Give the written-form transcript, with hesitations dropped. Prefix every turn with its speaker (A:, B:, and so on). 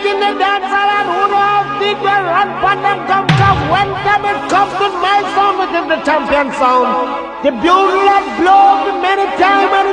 A: in the dance hall and who know how deep we run from them come come. When them it comes to my sound, it is the champion sound. The bugle that blows many times and